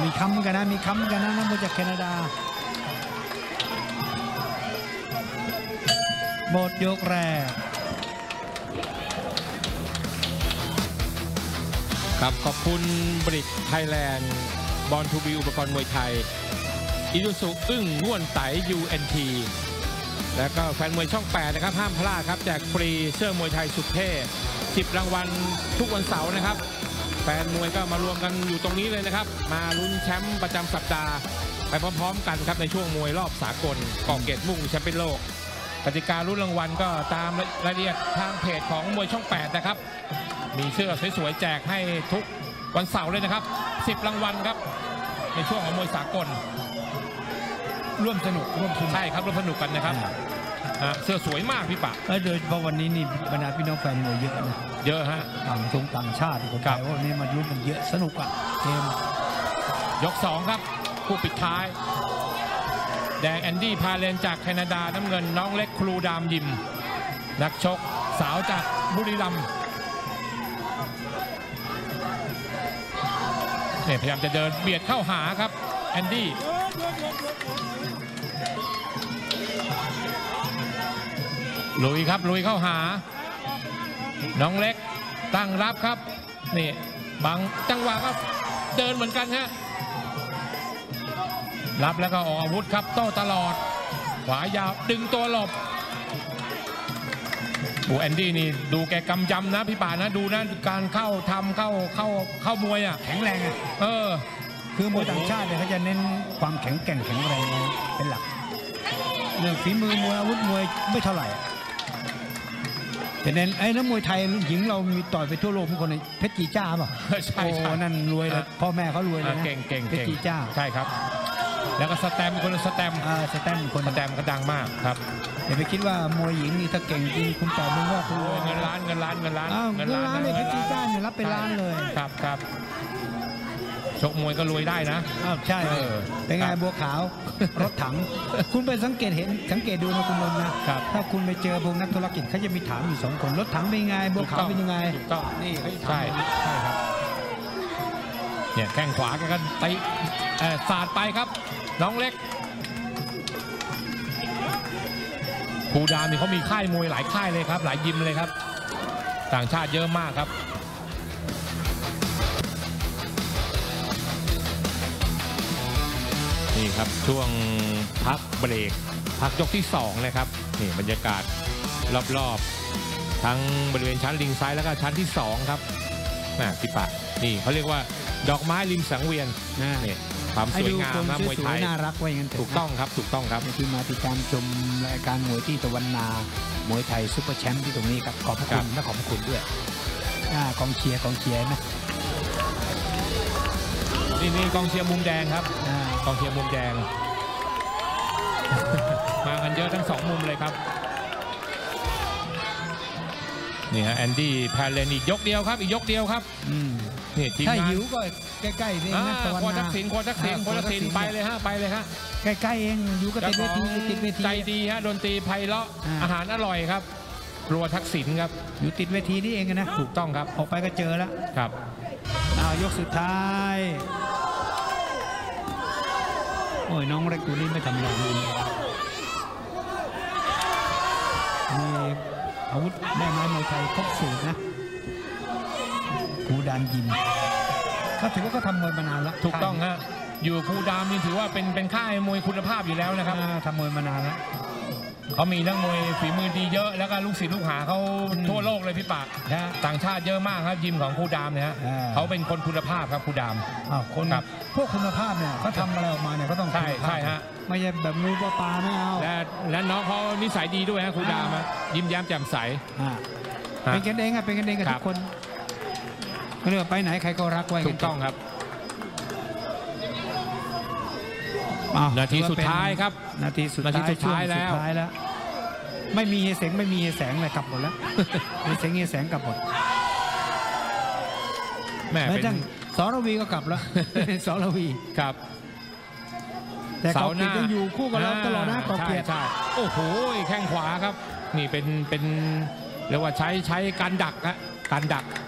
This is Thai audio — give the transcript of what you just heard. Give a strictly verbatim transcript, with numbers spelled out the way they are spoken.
มีคำกันนะมีคำกันนะนักมวยจากแคนาดาหมดยกแรกครับขอบคุณบริกไทยแลนด์บอลทูบีอุปกรณ์มวยไทยอิรุสุอึ้งง่วนไต ยู เอ็น ที แล้วก็แฟนมวยช่องแปดนะครับห้ามพลาดครับแจกฟรีเสื้อมวยไทยสุดเท่สิบรางวัลทุกวันเสาร์นะครับแฟนมวยก็มารวมกันอยู่ตรงนี้เลยนะครับมาลุ้นแชมป์ประจำสัปดาห์ไปพร้อมๆกันครับในช่วงมวยรอบสากลก่อเกตมุ่งแชมป์เป็นโลกกติกาลุ้นรางวัลก็ตามรายละเอียดทางเพจของมวยช่องแปดนะครับมีเสื้อสวยๆแจกให้ทุกวันเสาร์เลยนะครับสิบรางวัลครับในช่วงของมวยสากลร่วมสนุกร่วมสนุกใช่ครับร่วมสนุกกันนะครับเสื้อสวยมากพี่ปะโดยเฉพาะวันนี้นี่บรรดาพี่น้องแฟนมวยเยอะนะเยอะฮะต่างชงต่างชาติคนไทยวันนี้มาลุ้นกันเยอะสนุกอ่ะเกมยกสองครับคู่ปิดท้ายแดงแอนดี้พาเลนจากแคนาดาน้ำเงินน้องเล็กครูดามยิมนักชกสาวจากบุรีรัมย์เนี่ยพยายามจะเดินเบียดเข้าหาครับแอนดี้ลุยครับลุยเข้าหาน้องเล็กตั้งรับครับนี่บังจังหวะครับเดินเหมือนกันฮะรับแล้วก็ออกอาวุธครับโต้ตลอดขวายาวดึงตัวหลบโอ้แอนดี้นี่ดูแกกำยำนะพี่ป่านะดูนะการเข้าทำเข้าเข้าเข้ามวยอ่ะแข็งแรงอ่ะเออคือมวยต่างชาติเนี่ยเขาจะเน้นความแข็งแกร่งแข็งแรงเป็นหลักเรื่องฝีมือมวยอาวุธมวยไม่เท่าไหร่แต่เน้นไอ้นักมวยไทยหญิงเรามีต่อยไปทั่วโลกทุกคนเลยเพชรจีจ้าป่ะใช่ใช่นั่นรวยเลยพ่อแม่เขารวยเลยนะเก่งเก่งเพชรจีจ้าใช่ครับแล้วก็สแตมคนสแตมสแตมคนสแตมก็ดังมากครับอย่าไปคิดว่ามวยหญิงนี่ถ้าเก่งจริงคุณต่อยมึงว่าคุณเงินล้านเงินล้านเงินล้านเงินล้านเลยเพชรจีจ้าเนี่ยรับเป็นล้านเลยครับครับชกมวยก็รวยได้นะอ้าวใช่เป็นไงบัวขาวรถถังคุณไปสังเกตเห็นสังเกตดูนะคุณนนท์นะถ้าคุณไปเจอพวกนักธุรกิจเขาจะมีถามอยู่สองคนรถถังเป็นยังไงบัวขาวเป็นยังไงถูกต้องนี่เขาใช่ใช่ครับเนี่ยแข้งขวากันตีสาดไปครับน้องเล็กครูดามนี่เขามีค่ายมวยหลายค่ายเลยครับหลายยิมเลยครับต่างชาติเยอะมากครับนี่ครับช่วงพักเบรกพักยกที่สองเลยครับนี่บรรยากาศรอบๆทั้งบริเวณชั้นริงซ้ายแล้วก็ชั้นที่สองครับนะพี่ปะนี่เขาเรียกว่าดอกไม้ริมสังเวียนนี่ความสวยงามนะมวยไทยน่ารักไว้งั้นถูกต้องครับถูกต้องครับที่มาติดตามชมรายการมวยที่ตะวันนามวยไทยซุปเปอร์แชมป์ที่ตรงนี้ครับขอบคุณและขอบคุณด้วยกองเชียร์กองเชียร์นะนี่นี่กองเชียร์มุมแดงครับกองเชียร์มุมแดงมากันเยอะทั้งสองมุมเลยครับนี่ฮะแอนดี้แพลเลนอีกยกเดียวครับอีกยกเดียวครับนี่ทีมงานถ้าหิวก็ใกล้ๆนี่นะตะวันนาโคทักษิณโคทักษิณโคทักษิณไปเลยฮะไปเลยฮะใกล้ๆเองอยู่ก็ติดเวทีติดเวทีใจดีฮะดนตรีไพเราะอาหารอร่อยครับครัวทักษิณครับอยู่ติดเวทีนี่เองนะถูกต้องครับออกไปก็เจอแล้วครับเอายกสุดท้ายโอ้ยน้องเล็กตัวนี้ไม่ธรรมดาเลยมีอาวุธแม่ไม้มวยไทยครบสูตรนะครูดามยิมเขาถือว่าเขาทำมวยมานานแล้วถูกต้องฮะอยู่ครูดามนี่ถือว่าเป็นเป็นค่ายมวยคุณภาพอยู่แล้วนะครับทำมวยมานานแล้วเขามีนักมวยฝีมือดีเยอะแล้วก็ลูกศิษย์ลูกหาเขาทั่วโลกเลยพี่ปากต่างชาติเยอะมากครับยิมของครูดามเนี่ยฮะเขาเป็นคนคุณภาพครับครูดามคนแบบพวกคุณภาพเนี่ยเขาทำอะไรออกมาเนี่ยก็ต้องใช่ใช่ฮะไม่ใช่แบบงูปลาปลาไม่เอาและและน้องเขานิสัยดีด้วยฮะครูดามยิ้มแย้มแจ่มใสเป็นกันเองอะเป็นกันเองกับทุกคนเรื่องไปไหนใครก็รักไว้ถูกต้องครับนาทีสุดท้ายครับนาทีสุดท้ายแล้วไม่มีเฮเสงไม่มีเฮแสงเลยกลับหมดแล้วเฮเสงเฮแสงกลับหมดแม่เป็นสรวีก็กลับแล้วสรวีครับแต่เขาเกียรติยังอยู่คู่กับเราตลอดนะเขาเกียรติใช่โอ้โหแข้งขวาครับนี่เป็นเป็นเรียกว่าใช้ใช้การดักฮะการดัก